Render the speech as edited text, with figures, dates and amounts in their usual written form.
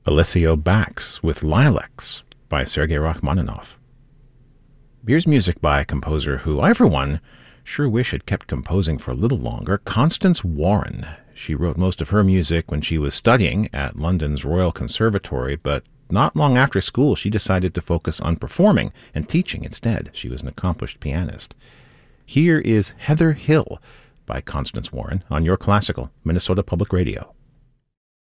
Alessio Bax with Lilacs by Sergei Rachmaninoff. Here's music by a composer who I, for one, sure wish had kept composing for a little longer, Constance Warren. She wrote most of her music when she was studying at London's Royal Conservatory, but not long after school she decided to focus on performing and teaching instead. She was an accomplished pianist. Here is Heather Hill by Constance Warren on Your Classical, Minnesota Public Radio.